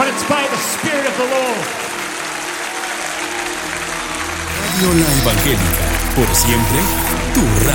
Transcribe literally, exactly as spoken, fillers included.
but it's by the Spirit of the Lord. Radio La Evangélica, por siempre, tu radio.